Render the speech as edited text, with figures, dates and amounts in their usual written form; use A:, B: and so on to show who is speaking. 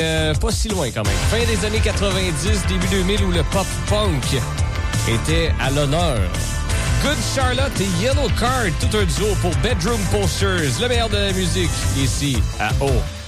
A: pas si loin quand même. Fin des années 90, début 2000, où le pop-punk était à l'honneur. Good Charlotte et Yellow Card, tout un duo pour Bedroom Posters. Le meilleur de la musique, ici, à O.